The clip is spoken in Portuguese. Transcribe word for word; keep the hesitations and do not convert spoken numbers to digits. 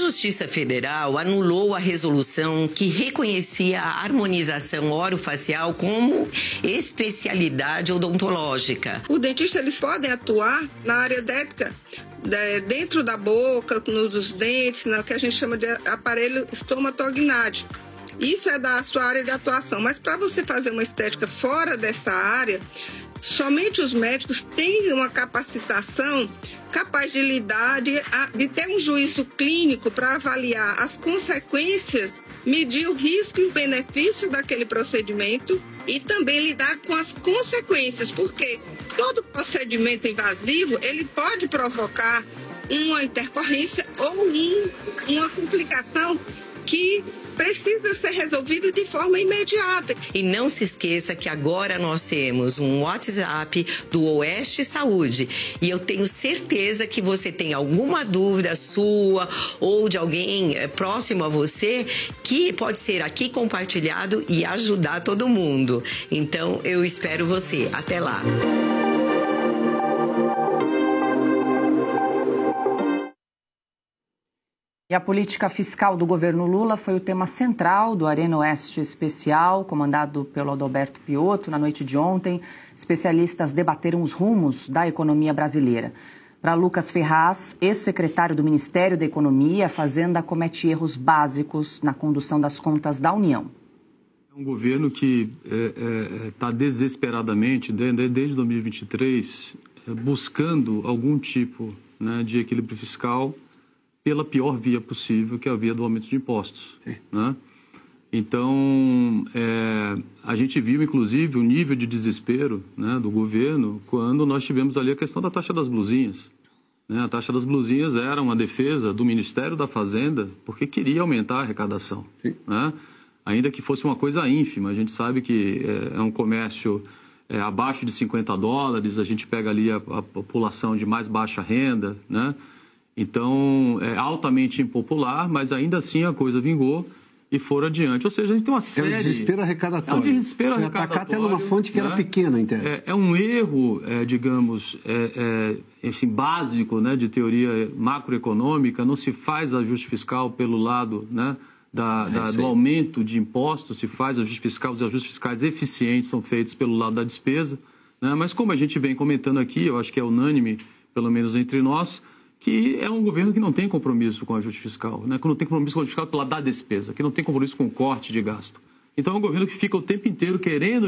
Justiça Federal anulou a resolução que reconhecia a harmonização orofacial como especialidade odontológica. O dentista, eles podem atuar na área estética, dentro da boca, nos dentes, no que a gente chama de aparelho estomatognático. Isso é da sua área de atuação, mas para você fazer uma estética fora dessa área, somente os médicos têm uma capacitação capaz de lidar, de, de ter um juízo clínico para avaliar as consequências, medir o risco e o benefício daquele procedimento e também lidar com as consequências, porque todo procedimento invasivo, ele pode provocar uma intercorrência ou um, uma complicação que precisa ser resolvida de forma imediata. E não se esqueça que agora nós temos um WhatsApp do Oeste Saúde e eu tenho certeza que você tem alguma dúvida sua ou de alguém próximo a você que pode ser aqui compartilhado e ajudar todo mundo. Então eu espero você. Até lá. E a política fiscal do governo Lula foi o tema central do Arena Oeste Especial, comandado pelo Adalberto Piotto. Na noite de ontem, especialistas debateram os rumos da economia brasileira. Para Lucas Ferraz, ex-secretário do Ministério da Economia, a Fazenda comete erros básicos na condução das contas da União. É um governo que está é, é, desesperadamente, desde, desde dois mil e vinte e três, é, buscando algum tipo, né, de equilíbrio fiscal pela pior via possível, que é a via do aumento de impostos. Né? Então, é, a gente viu, inclusive, o nível de desespero, né, do governo quando nós tivemos ali a questão da taxa das blusinhas. Né? A taxa das blusinhas era uma defesa do Ministério da Fazenda porque queria aumentar a arrecadação. Né? Ainda que fosse uma coisa ínfima. A gente sabe que é, é um comércio é, abaixo de cinquenta dólares, a gente pega ali a, a população de mais baixa renda, né? Então, é altamente impopular, mas ainda assim a coisa vingou e foram adiante. Ou seja, a gente tem uma série... É um desespero arrecadatório. É um desespero Foi arrecadatório. Atacar até numa fonte que, né, era pequena, em tese. É, é um erro, é, digamos, é, é, assim, básico, né, de teoria macroeconômica. Não se faz ajuste fiscal pelo lado, né, da, da, do aumento de impostos, se faz ajuste fiscal, os ajustes fiscais eficientes são feitos pelo lado da despesa. Né? Mas como a gente vem comentando aqui, eu acho que é unânime, pelo menos entre nós, que é um governo que não tem compromisso com o ajuste fiscal, né? Que não tem compromisso com o ajuste fiscal pela da despesa, que não tem compromisso com o corte de gasto. Então é um governo que fica o tempo inteiro querendo